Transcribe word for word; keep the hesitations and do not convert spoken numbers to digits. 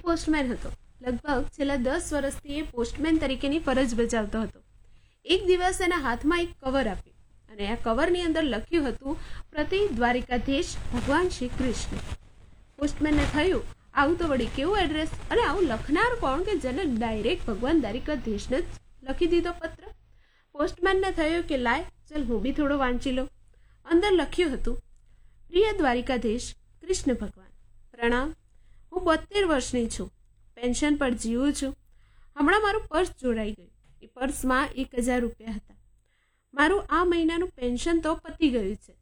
Postman હતો. લગભગ છેલ્લા દસ વર્ષથી એ પોસ્ટમેન તરીકેની ફરજ બજાવતો હતો. એક દિવસ એના હાથમાં એક કવર આપ્યું અને આ કવરની અંદર લખ્યું હતું, પ્રતિ દ્વારિકાધીશ ભગવાન શ્રી કૃષ્ણ. પોસ્ટમેનને થયું, આવું તો વળી કેવું એડ્રેસ, અને આવું લખનાર કોણ કે જેને ડાયરેક્ટ ભગવાન દ્વારિકાધીશને જ લખી દીધો પત્ર. પોસ્ટમેનને થયું કે લાય ચલ હું બી થોડો વાંચી લઉં. અંદર લખ્યું હતું, પ્રિય દ્વારિકાધીશ કૃષ્ણ ભગવાન, પ્રણામ. હું બોતેર વર્ષની છું, પેન્શન પર જીવું છું. હમણાં મારું પર્સ ચોરાઈ ગયું. એ પર્સમાં એક હજાર રૂપિયા હતા. મારું આ મહિનાનું પેન્શન તો પતી ગયું છે,